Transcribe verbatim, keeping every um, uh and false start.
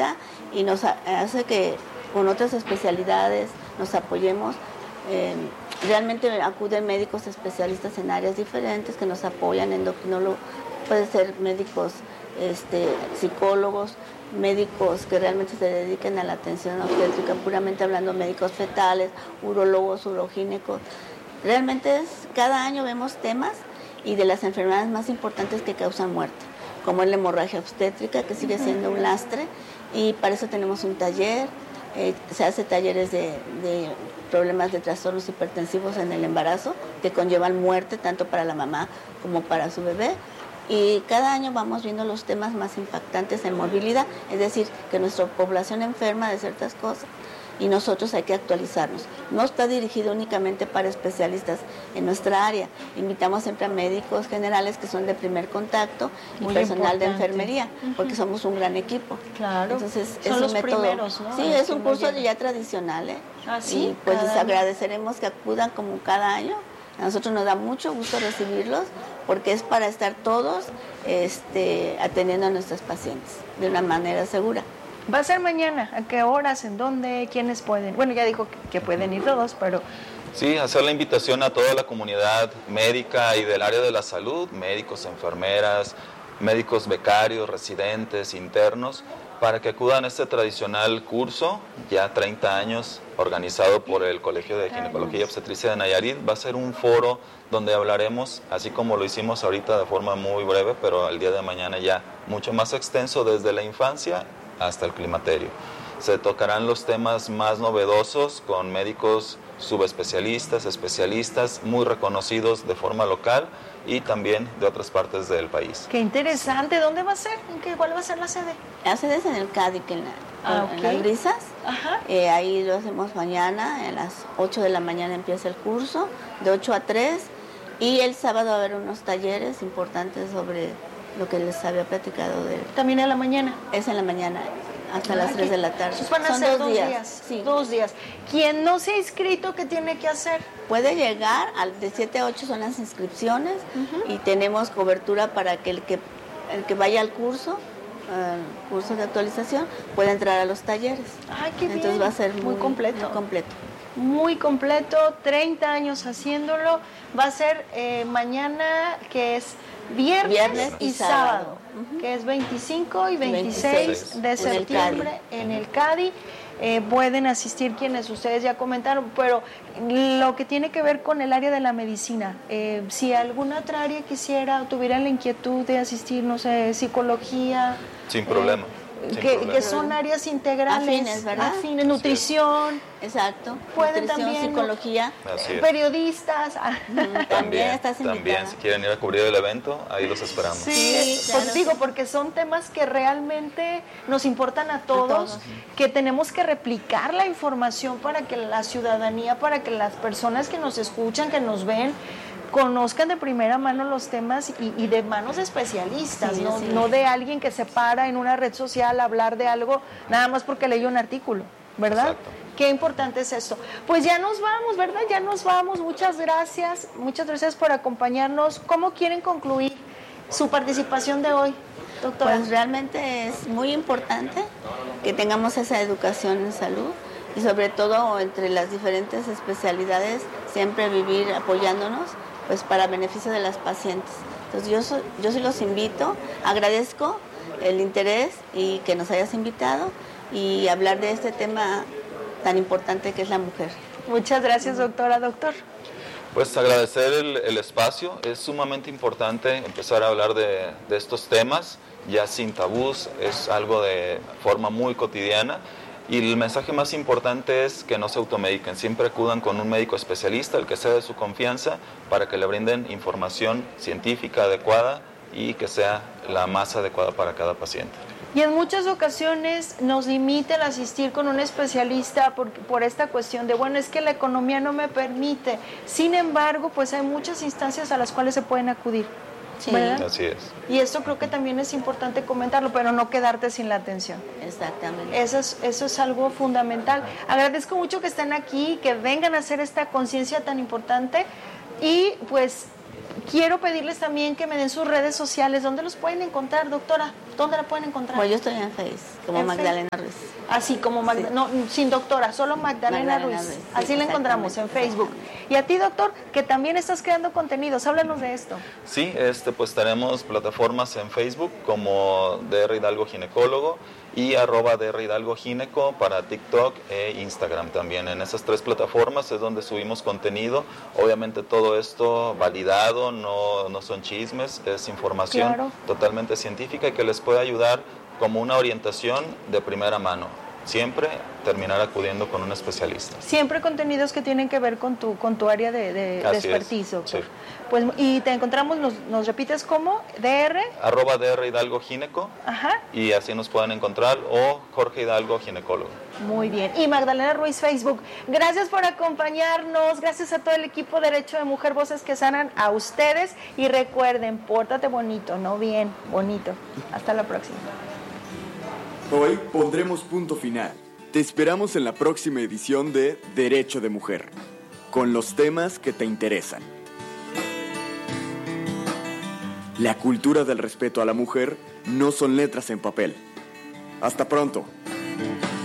facilita y nos hace que con otras especialidades nos apoyemos. Eh, realmente acuden médicos especialistas en áreas diferentes que nos apoyan, endocrinólogos, puede ser médicos, este, psicólogos, médicos que realmente se dediquen a la atención obstétrica, puramente hablando, médicos fetales, urólogos, urogínecos. Realmente es, cada año vemos temas y de las enfermedades más importantes que causan muerte, como es la hemorragia obstétrica, que sigue siendo un lastre, y para eso tenemos un taller, eh, se hace talleres de, de problemas de trastornos hipertensivos en el embarazo, que conllevan muerte tanto para la mamá como para su bebé. Y cada año vamos viendo los temas más impactantes en movilidad, es decir, que nuestra población enferma de ciertas cosas y nosotros hay que actualizarnos. No está dirigido únicamente para especialistas en nuestra área. Invitamos siempre a médicos generales que son de primer contacto y Muy personal importante. de enfermería, uh-huh. porque somos un gran equipo. Claro, entonces son es los un método, primeros, ¿no? Sí, es un curso ya tradicional, ¿eh? ¿Ah, sí? Y pues cada les año. agradeceremos que acudan como cada año. A nosotros nos da mucho gusto recibirlos porque es para estar todos este, atendiendo a nuestros pacientes de una manera segura. ¿Va a ser mañana? ¿A qué horas? ¿En dónde? ¿Quiénes pueden? Bueno, ya dijo que pueden ir todos, pero... Sí, hacer la invitación a toda la comunidad médica y del área de la salud, médicos, enfermeras, médicos becarios, residentes, internos, para que acudan a este tradicional curso, ya treinta años, organizado por el Colegio de Ginecología y Obstetricia de Nayarit. Va a ser un foro donde hablaremos, así como lo hicimos ahorita de forma muy breve, pero el día de mañana ya mucho más extenso, desde la infancia hasta el climaterio. Se tocarán los temas más novedosos con médicos subespecialistas, especialistas muy reconocidos de forma local y también de otras partes del país. Qué interesante. ¿Dónde va a ser? ¿En qué, ¿Cuál va a ser la sede? La sede es en el CADI, que en, la, ah, en okay. las brisas. Ajá. Eh, ahí lo hacemos mañana, a las ocho de la mañana empieza el curso, de ocho a tres. Y el sábado va a haber unos talleres importantes sobre lo que les había platicado de... ¿También en la mañana? Es en la mañana, hasta ah, las tres de la tarde. Van a Son ser dos, dos días. días. Sí. Dos días. Quien no se ha inscrito, ¿qué tiene que hacer? Puede llegar, al, de siete a ocho son las inscripciones, uh-huh. y tenemos cobertura para que el que, el que vaya al curso, uh, curso de actualización, pueda entrar a los talleres. Ay, qué bien. Entonces va a ser muy, muy completo. Muy completo. Muy completo, treinta años haciéndolo. Va a ser eh, mañana, que es viernes, viernes y, y sábado, sábado uh-huh. que es veinticinco y veintiséis, veintiséis de septiembre en el CADI. Eh, pueden asistir quienes ustedes ya comentaron, pero lo que tiene que ver con el área de la medicina, eh, si alguna otra área quisiera o tuvieran la inquietud de asistir, no sé, psicología. Sin problema. Eh, Que, que son áreas integrales, afines, ¿verdad? Afines, nutrición. Exacto. Pueden nutrición, también, psicología. Así es. Periodistas. También, también estás invitada. También, si quieren ir a cubrir el evento, ahí los esperamos. Sí, sí, claro. Pues digo, porque son temas que realmente nos importan a todos, a todos, que tenemos que replicar la información para que la ciudadanía, para que las personas que nos escuchan, que nos ven, conozcan de primera mano los temas y, y de manos de especialistas, sí, ¿no? Sí. No de alguien que se para en una red social a hablar de algo nada más porque leyó un artículo, ¿verdad? Exacto. Qué importante es esto. Pues ya nos vamos, ¿verdad? Ya nos vamos. Muchas gracias. Muchas gracias por acompañarnos. ¿Cómo quieren concluir su participación de hoy, doctora? Pues realmente es muy importante que tengamos esa educación en salud y sobre todo entre las diferentes especialidades siempre vivir apoyándonos, pues para beneficio de las pacientes. Entonces yo, so, yo sí los invito, agradezco el interés y que nos hayas invitado y hablar de este tema tan importante que es la mujer. Muchas gracias, doctora. Doctor. Pues agradecer el, el espacio, es sumamente importante empezar a hablar de, de estos temas, ya sin tabús, es algo de forma muy cotidiana. Y el mensaje más importante es que no se automediquen, siempre acudan con un médico especialista, el que sea de su confianza, para que le brinden información científica adecuada y que sea la más adecuada para cada paciente. Y en muchas ocasiones nos limita el asistir con un especialista por, por esta cuestión de, bueno, es que la economía no me permite. Sin embargo, pues hay muchas instancias a las cuales se pueden acudir. Sí. ¿Verdad? Así es. Y esto creo que también es importante comentarlo, pero no quedarte sin la atención. Exactamente. Eso es, eso es algo fundamental. Agradezco mucho que estén aquí, que vengan a hacer esta conciencia tan importante y pues quiero pedirles también que me den sus redes sociales. ¿Dónde los pueden encontrar, doctora? ¿Dónde la pueden encontrar? Pues yo estoy en Face, como ¿En Magdalena Ruiz. Así como Magda- Sí. no, sin doctora, solo Magdalena, Magdalena Ruiz. Ruiz, sí, Así la encontramos en Facebook. Y a ti, doctor, que también estás creando contenidos, háblanos de esto. Sí, este, pues tenemos plataformas en Facebook como D R Hidalgo Ginecólogo y arroba D R Hidalgo Gineco para TikTok e Instagram también. En esas tres plataformas es donde subimos contenido. Obviamente todo esto validado, no, no son chismes, es información Claro. totalmente científica y que les puede ayudar como una orientación de primera mano. Siempre terminar acudiendo con un especialista. Siempre contenidos que tienen que ver con tu, con tu área de, de, de Así es, expertise, doctor. sí. Pues, y te encontramos, nos, nos repites cómo, D R, Arroba D R Hidalgo Gineco ajá, y así nos pueden encontrar, o Jorge Hidalgo Ginecólogo. muy bien. Y Magdalena Ruiz, Facebook. Gracias por acompañarnos, gracias a todo el equipo Derecho de Mujer Voces que Sanan, a ustedes, y recuerden, pórtate bonito, no bien, bonito. Hasta la próxima. Hoy pondremos punto final. Te esperamos en la próxima edición de Derecho de Mujer, con los temas que te interesan. La cultura del respeto a la mujer no son letras en papel. Hasta pronto.